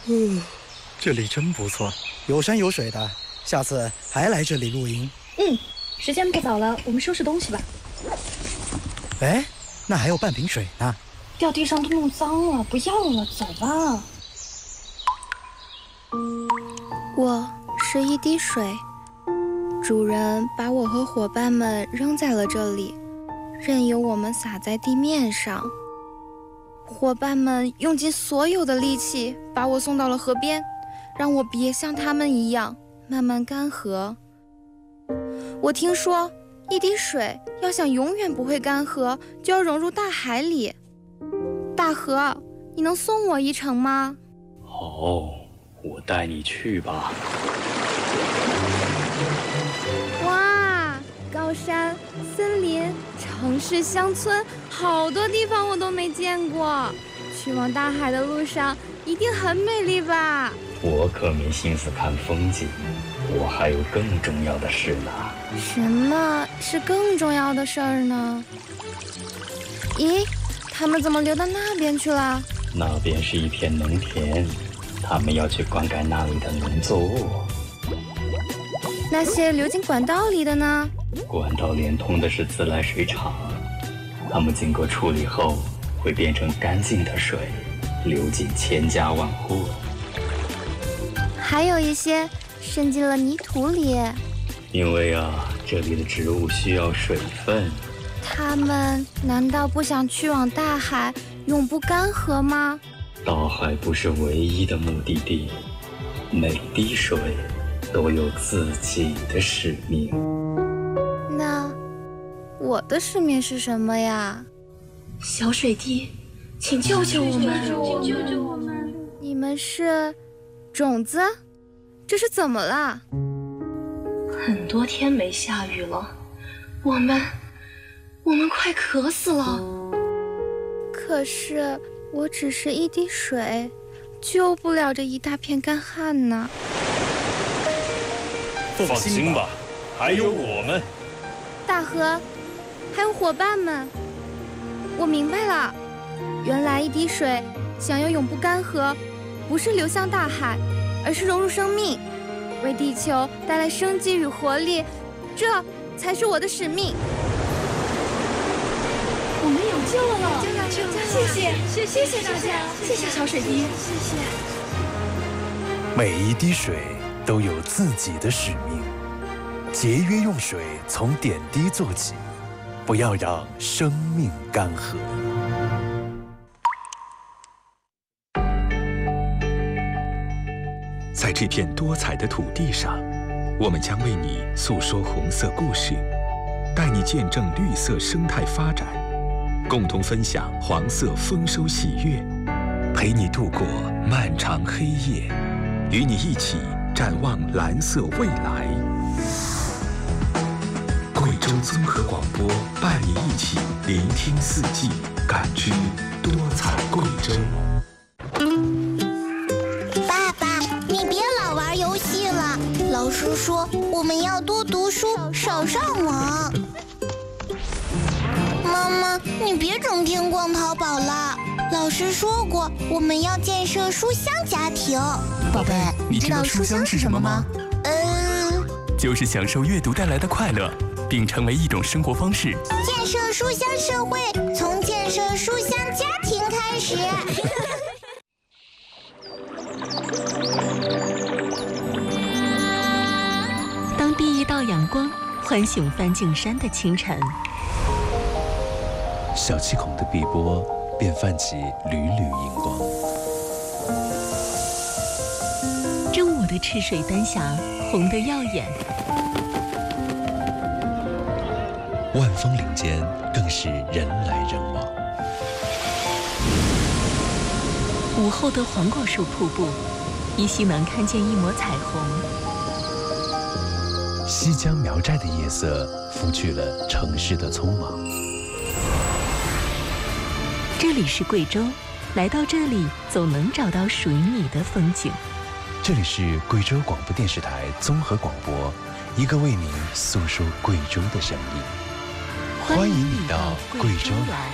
这里真不错，有山有水的，下次还来这里露营。 时间不早了，我们收拾东西吧。 哎，那还有半瓶水呢。 掉地上都弄脏了，不要了，走吧。 我是一滴水，主人把我和伙伴们扔在了这里，任由我们洒在地面上。伙伴们用尽所有的力气把我送到了河边，让我别像他们一样慢慢干涸。我听说，一滴水要想永远不会干涸，就要融入大海里。大河，你能送我一程吗？ 哦，我带你去吧。 哇，高山、森林、城市、乡村，好多地方我都没见过。去往大海的路上一定很美丽吧？ 我可没心思看风景，我还有更重要的事呢。 什么是更重要的事儿呢？咦，他们怎么流到那边去了？ 那边是一片农田，他们要去灌溉那里的农作物。 那些流进管道里的呢？ 管道连通的是自来水厂，它们经过处理后会变成干净的水，流进千家万户。 还有一些渗进了泥土里。 因为这里的植物需要水分。 他们难道不想去往大海，永不干涸吗？ 大海不是唯一的目的地，每滴水都有自己的使命。 那我的使命是什么呀？ 小水滴，请救救我们！ 救救我们！ 你们是种子？这是怎么了？ 很多天没下雨了，我们快渴死了。 可是我只是一滴水，救不了这一大片干旱呢。 放心吧，还有我们。 大河，还有伙伴们，我明白了，原来一滴水想要永不干涸，不是流向大海，而是融入生命，为地球带来生机与活力，这才是我的使命。 我们有救了！谢谢大家，谢谢小水滴，谢谢。 每一滴水都有自己的使命，节约用水从点滴做起，不要让生命干涸。 在这片多彩的土地上，我们将为你诉说红色故事，带你见证绿色生态发展，共同分享黄色丰收喜悦，陪你度过漫长黑夜，与你一起展望蓝色未来。贵州综合广播伴你一起聆听四季，感知多彩贵州。 爸爸，你别老玩游戏了，老师说我们要多读书，少上网。妈妈，你别整天逛淘宝了。老师说过，我们要建设书香家庭。 宝贝，你知道书香是什么吗？ 就是享受阅读带来的快乐，并成为一种生活方式。 建设书香社会，从建设书香家庭开始。 当第一道阳光唤醒梵净山的清晨， 小气孔的碧波便泛起缕缕荧光。 正午的赤水丹霞红得耀眼， 万峰岭间更是人来人往。 午后的黄果树瀑布，依稀能看见一抹彩虹。 西江苗寨的夜色拂去了城市的匆忙。 这里是贵州，来到这里总能找到属于你的风景。 这里是贵州广播电视台综合广播，一个为您诉说贵州的声音。欢迎你到贵州来。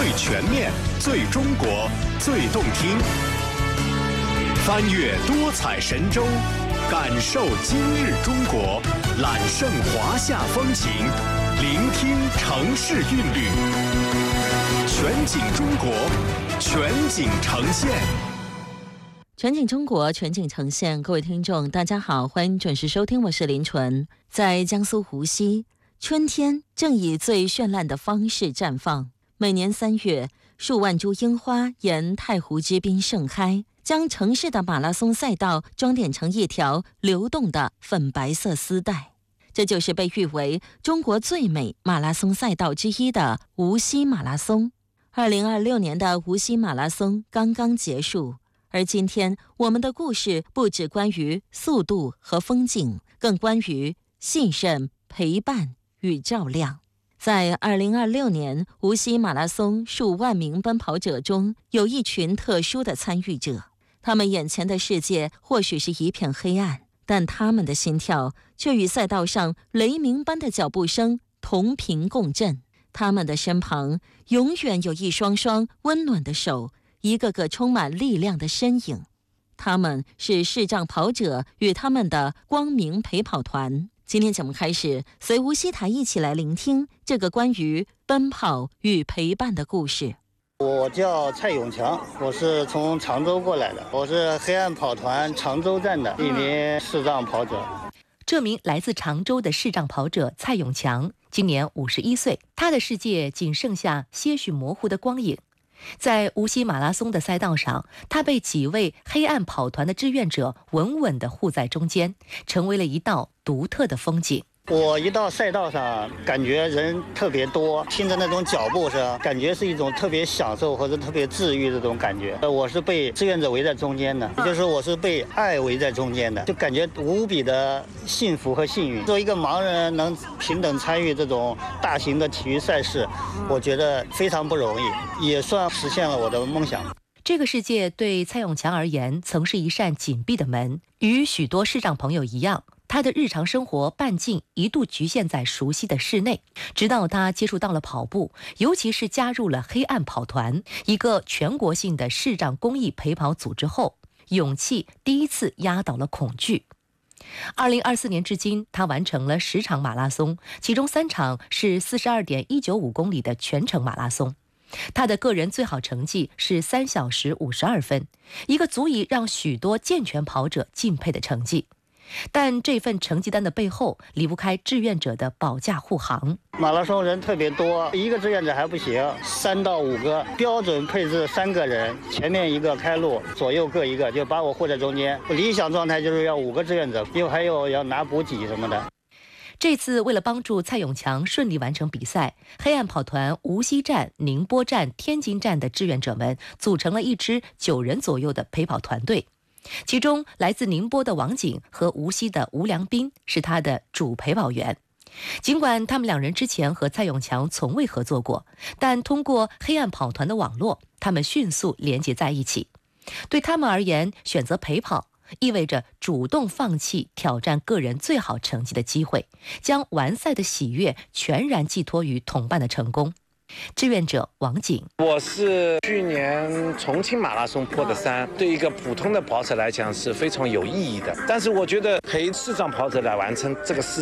最全面、最中国、最动听。翻越多彩神州，感受今日中国，揽胜华夏风情，聆听城市韵律。全景中国，全景呈现。 全景中国，全景呈现。各位听众，大家好，欢迎准时收听，我是林纯。在江苏无锡，春天正以最绚烂的方式绽放。每年3月，数万株樱花沿太湖之滨盛开，将城市的马拉松赛道装点成一条流动的粉白色丝带。这就是被誉为中国最美马拉松赛道之一的无锡马拉松。2026年的无锡马拉松刚刚结束，而今天我们的故事不只关于速度和风景，更关于信任、陪伴与照亮。在2026年无锡马拉松数万名奔跑者中，有一群特殊的参与者。他们眼前的世界或许是一片黑暗，但他们的心跳却与赛道上雷鸣般的脚步声同频共振。他们的身旁永远有一双双温暖的手，一个个充满力量的身影。他们是视障跑者与他们的光明陪跑团。今天节目开始，随无锡台一起来聆听这个关于奔跑与陪伴的故事。 我叫蔡永强，我是从常州过来的，我是黑暗跑团常州站的一名视障跑者。 这名来自常州的视障跑者蔡永强今年51岁，他的世界仅剩下些许模糊的光影。在无锡马拉松的赛道上，他被几位黑暗跑团的志愿者稳稳地护在中间，成为了一道独特的风景。 我一到赛道上，感觉人特别多，听着那种脚步声，感觉是一种特别享受或者特别治愈的这种感觉。我是被志愿者围在中间的，也就是我是被爱围在中间的，就感觉无比的幸福和幸运。作为一个盲人能平等参与这种大型的体育赛事，我觉得非常不容易，也算实现了我的梦想。 这个世界对蔡永强而言曾是一扇紧闭的门，与许多视障朋友一样，他的日常生活半径一度局限在熟悉的室内，直到他接触到了跑步，尤其是加入了黑暗跑团，一个全国性的视障公益陪跑组织后，勇气第一次压倒了恐惧。2024年至今，他完成了10场马拉松，其中3场是42.195公里的全程马拉松。他的个人最好成绩是3小时52分，一个足以让许多健全跑者敬佩的成绩。但这份成绩单的背后离不开志愿者的保驾护航。 马拉松人特别多，一个志愿者还不行，3到5个，标准配置3个人，前面一个开路，左右各一个，就把我护在中间。理想状态就是要5个志愿者，因为还有要拿补给什么的。 这次为了帮助蔡永强顺利完成比赛，黑暗跑团无锡站、宁波站、天津站的志愿者们组成了一支9人左右的陪跑团队。其中来自宁波的王景和无锡的吴良斌是他的主陪跑员。尽管他们2人之前和蔡永强从未合作过，但通过黑暗跑团的网络，他们迅速连结在一起。对他们而言，选择陪跑意味着主动放弃挑战个人最好成绩的机会，将完赛的喜悦全然寄托于同伴的成功。志愿者王景， 我是去年重庆马拉松破的3，对一个普通的跑者来讲是非常有意义的。但是我觉得陪视障跑者来完成这个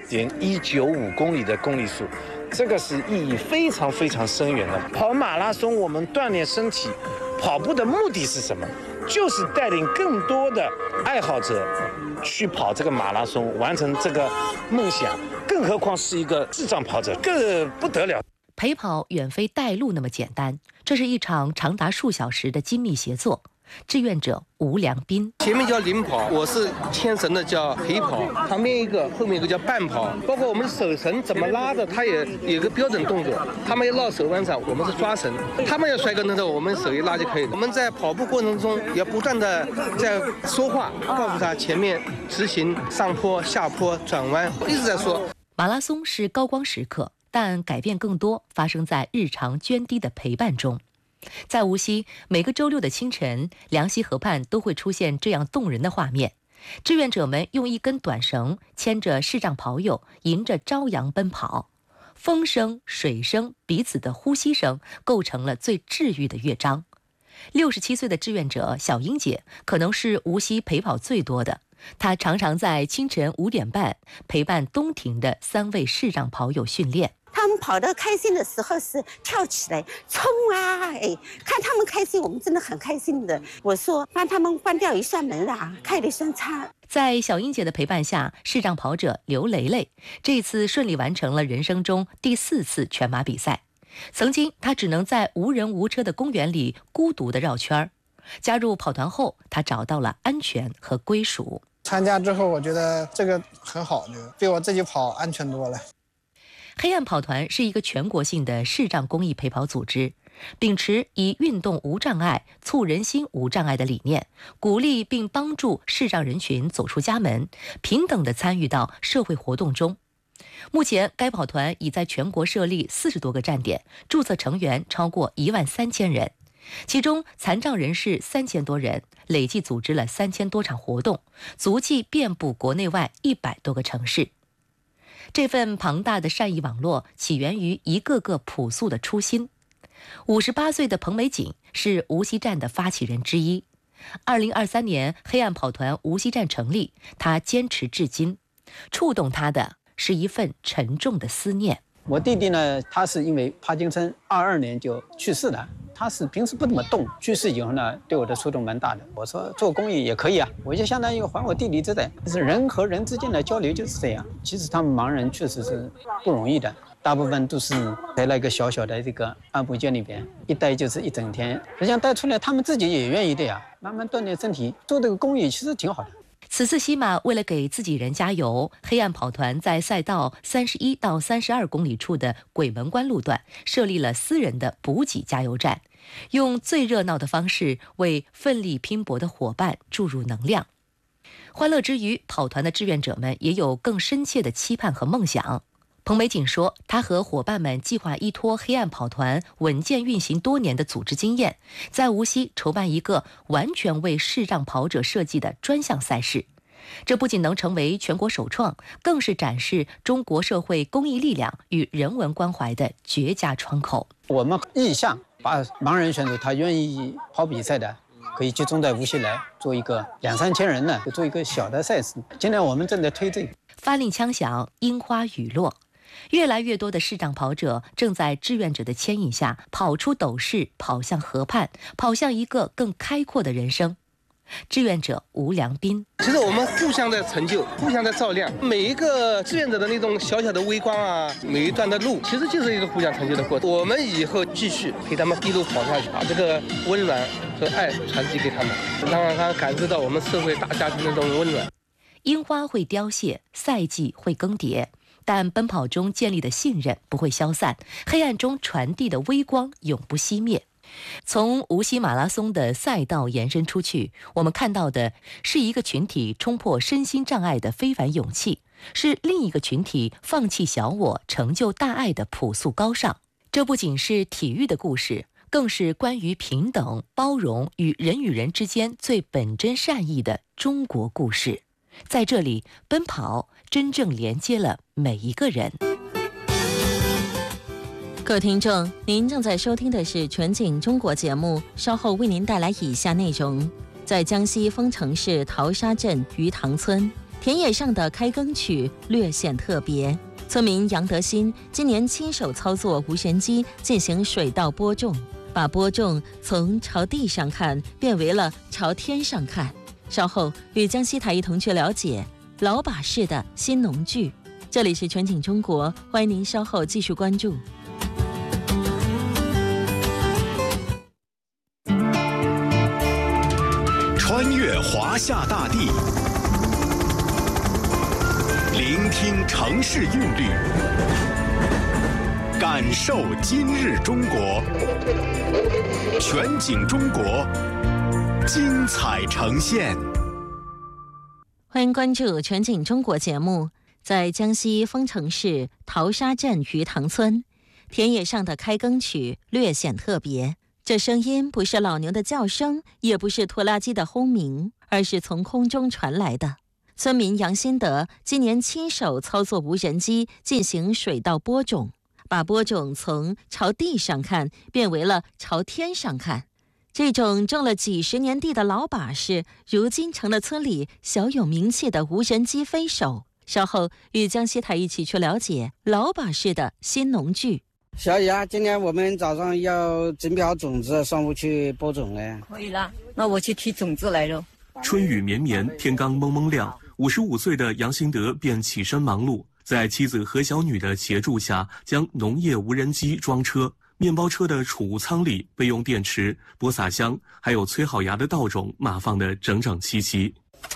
42.195公里的公里数，这个是意义非常非常深远的。跑马拉松我们锻炼身体，跑步的目的是什么？就是带领更多的爱好者去跑这个马拉松，完成这个梦想。更何况是一个视障跑者，更不得了。 陪跑远非带路那么简单，这是一场长达数小时的精密协作。志愿者吴良斌， 前面叫领跑，我是牵绳的叫陪跑，旁边一个，后面一个叫伴跑。包括我们手绳怎么拉的，它也有个标准动作。他们要绕手腕上，我们是抓绳；他们要甩跟头的，我们手一拉就可以了。我们在跑步过程中要不断的在说话，告诉他前面直行、上坡、下坡、转弯，一直在说。 马拉松是高光时刻，但改变更多发生在日常涓滴的陪伴中。在无锡，每个周六的清晨，梁溪河畔都会出现这样动人的画面：志愿者们用一根短绳牵着视障跑友，迎着朝阳奔跑。 风声、水声彼此的呼吸声构成了最治愈的乐章。67岁的志愿者小英姐可能是无锡陪跑最多的，她常常在清晨5点半陪伴东亭的3位视障跑友训练。 他们跑得开心的时候是跳起来冲啊，看他们开心，我们真的很开心的。我说帮他们关掉一扇门啊，开了一扇窗。 在小英姐的陪伴下，视障跑者刘蕾蕾这次顺利完成了人生中第4次全马比赛。曾经她只能在无人无车的公园里孤独地绕圈儿，加入跑团后，她找到了安全和归属。 参加之后，我觉得这个很好，比我自己跑安全多了。 黑暗跑团是一个全国性的视障公益陪跑组织，秉持以运动无障碍促人心无障碍的理念，鼓励并帮助视障人群走出家门，平等地参与到社会活动中。目前该跑团已在全国设立40多个站点，注册成员超过13000人，其中残障人士3000多人，累计组织了3000多场活动，足迹遍布国内外100多个城市。这份庞大的善意网络起源于一个个朴素的初心。58岁的彭美锦是无锡站的发起人之一。2023年黑暗跑团无锡站成立，他坚持至今。触动他的是一份沉重的思念。 我弟弟呢，他是因为帕金森22年就去世了。他是平时不怎么动，去世以后呢，对我的触动蛮大的。我说做公益也可以啊，我就相当于还我弟弟之代。就是人和人之间的交流就是这样。其实他们盲人确实是不容易的，大部分都是在那个小小的这个按摩间里边，一待就是一整天。实际上待出来，他们自己也愿意的呀，慢慢锻炼身体，做这个公益其实挺好的。 此次西马为了给自己人加油，黑暗跑团在赛道31到32公里处的鬼门关路段设立了私人的补给加油站，用最热闹的方式为奋力拼搏的伙伴注入能量。欢乐之余，跑团的志愿者们也有更深切的期盼和梦想。彭美锦说，他和伙伴们计划依托黑暗跑团稳健运行多年的组织经验，在无锡筹办一个完全为视障跑者设计的专项赛事。这不仅能成为全国首创，更是展示中国社会公益力量与人文关怀的绝佳窗口。 我们意向把盲人选手他愿意跑比赛的，可以集中在无锡来做一个2-3千人呢，就做一个小的赛事。今年我们正在推这个。 发令枪响，樱花雨落。越来越多的视障跑者正在志愿者的牵引下跑出斗室，跑向河畔，跑向一个更开阔的人生。志愿者吴良斌， 其实我们互相的成就，互相的照亮，每一个志愿者的那种小小的微光啊，每一段的路，其实就是一个互相成就的过程。我们以后继续陪他们一路跑下去，把这个温暖和爱传递给他们，让他感受到我们社会大家庭的那种温暖。 樱花会凋谢，赛季会更迭，但奔跑中建立的信任不会消散，黑暗中传递的微光永不熄灭。从无锡马拉松的赛道延伸出去，我们看到的是一个群体冲破身心障碍的非凡勇气，是另一个群体放弃小我成就大爱的朴素高尚。这不仅是体育的故事，更是关于平等、包容与人之间最本真善意的中国故事。在这里，奔跑真正连接了每一个人。 各位听众，您正在收听的是全景中国节目，稍后为您带来以下内容。在江西丰城市桃沙镇鱼塘村，田野上的开耕曲略显特别。村民杨德新今年亲手操作无人机进行水稻播种，把播种从朝地上看变为了朝天上看。稍后与江西台一同去了解老把式的新农具。这里是全景中国，欢迎您稍后继续关注。 穿越华夏大地，聆听城市韵律，感受今日中国。全景中国，精彩呈现。 欢迎关注全景中国节目。在江西丰城市桃沙镇鱼塘村，田野上的开耕曲略显特别。这声音不是老牛的叫声，也不是拖拉机的轰鸣，而是从空中传来的。村民杨新德今年亲手操作无人机进行水稻播种， 把播种从朝地上看变为了朝天上看。这种种了几十年地的老把式，如今成了村里小有名气的无人机飞手。稍后与江西台一起去了解老把式的新农具。 小姨啊，今天我们早上要准备好种子，上午去播种嘞。 可以了，那我去提种子来了。 春雨绵绵，天刚蒙蒙亮，55岁的杨新德便起身忙碌，在妻子何小女的协助下，将农业无人机装车。面包车的储物舱里，备用电池、播撒箱，还有催好芽的稻种码放得整整齐齐。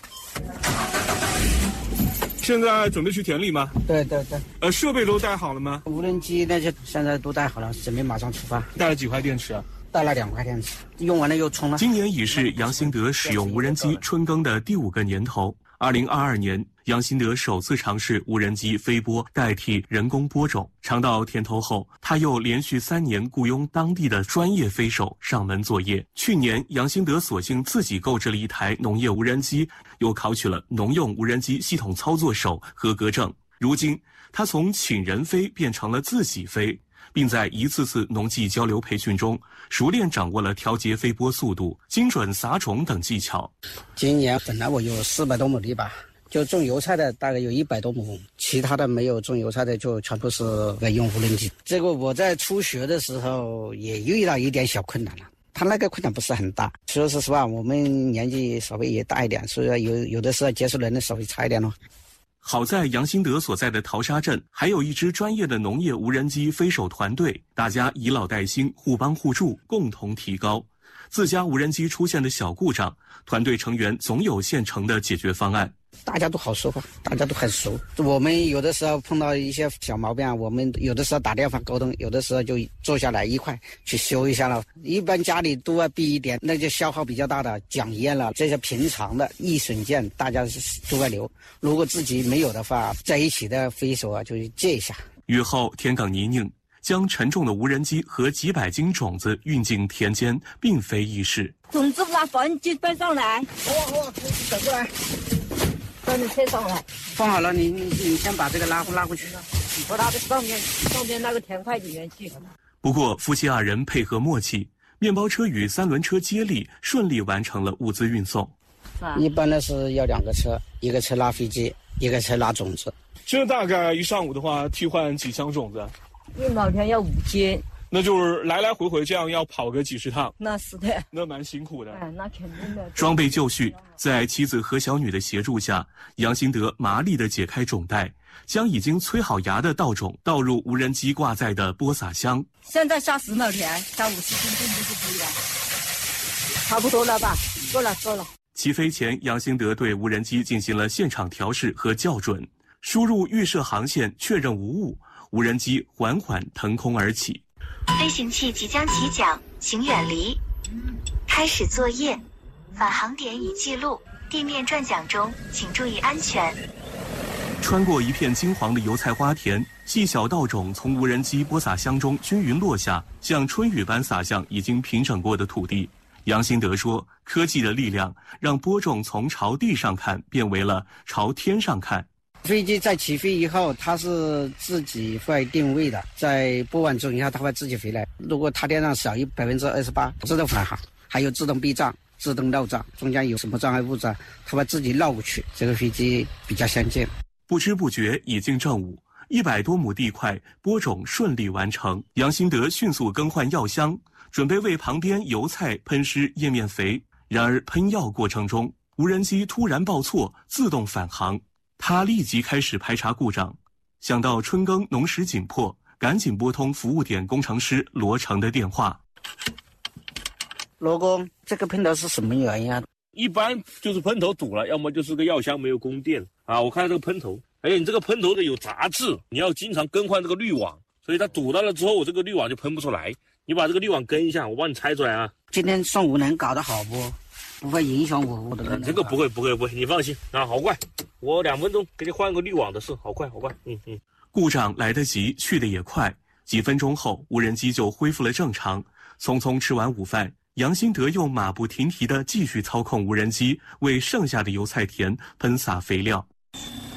现在准备去田里吗？ 对。 设备都带好了吗？ 无人机那些现在都带好了，准备马上出发。 带了几块电池啊？ 带了2块电池，用完了又充了。 今年已是杨新德使用无人机春耕的第5个年头。2022年，杨新德首次尝试无人机飞播代替人工播种。尝到甜头后，他又连续3年雇佣当地的专业飞手上门作业。去年，杨新德索性自己购置了一台农业无人机，又考取了农用无人机系统操作手合格证。如今，他从请人飞变成了自己飞，并在一次次农技交流培训中，熟练掌握了调节飞播速度、精准撒种等技巧。 今年本来我有400多亩地吧，就种油菜的大概有100多亩，其他的没有种油菜的就全部是用无人机。这个我在初学的时候也遇到一点小困难了，他那个困难不是很大。说实话，我们年纪稍微也大一点，所以有的时候接触能力稍微差一点咯。 好在杨新德所在的淘沙镇还有一支专业的农业无人机飞手团队，大家以老带新，互帮互助，共同提高。自家无人机出现的小故障，团队成员总有现成的解决方案。 大家都好说话，大家都很熟。我们有的时候碰到一些小毛病，我们有的时候打电话沟通，有的时候就坐下来一块去修一下了。一般家里都要备一点，那就消耗比较大的讲烟了，这些平常的易损件大家都要留。如果自己没有的话，在一起的飞手啊就借一下。 雨后天刚泥泞，将沉重的无人机和几百斤种子运进田间，并非易事。 种子把房机搬上来。 好，走过来。 把你车上来， 放好了，你先把这个拉过去， 你把它的上面那个田块里面去。 不过夫妻2人配合默契，面包车与3轮车接力，顺利完成了物资运送。 一般的是要2个车，一个车拉飞机，一个车拉种子。 这大概一上午的话，替换几箱种子？ 一毛钱要5斤。 那就是来来回回这样要跑个几10趟。 那是的， 那蛮辛苦的。 那肯定的。 装备就绪，在妻子何小女的协助下，杨新德麻利地解开种袋，将已经催好芽的稻种倒入无人机挂载的播撒箱。 现在下10亩田，下50斤重就可以了，差不多了吧？够了。 起飞前，杨新德对无人机进行了现场调试和校准，输入预设航线，确认无误，无人机缓缓腾空而起。 飞行器即将起降，请远离。开始作业，返航点已记录。地面转桨中，请注意安全。 穿过一片金黄的油菜花田，细小稻种从无人机播撒箱中均匀落下，像春雨般洒向已经平整过的土地。杨新德说，科技的力量让播种从朝地上看变为了朝天上看。 飞机在起飞以后，它是自己会定位的，在播完种以后，它会自己回来。如果它电量小于28%，自动返航，还有自动避障、自动绕障，中间有什么障碍物质，它会自己绕过去。这个飞机比较先进。 不知不觉已经正午，100多亩地块播种顺利完成。杨新德迅速更换药箱，准备为旁边油菜喷施叶面肥。然而喷药过程中，无人机突然报错，自动返航。他立即开始排查故障，想到春耕农时紧迫，赶紧拨通服务点工程师罗成的电话。 罗工，这个喷头是什么原因啊？ 一般就是喷头堵了，要么就是个药箱没有供电啊。我看这个喷头，你这个喷头的有杂质，你要经常更换这个滤网，所以它堵到了之后，我这个滤网就喷不出来。你把这个滤网更一下，我帮你拆出来啊。 今天上午能搞得好不？不会影响我的。 这个不会，你放心啊，好快，我2分钟给你换个滤网的事，好快。 故障来得及，去得也快，几分钟后，无人机就恢复了正常。匆匆吃完午饭，杨新德又马不停蹄地继续操控无人机，为剩下的油菜田喷洒肥料。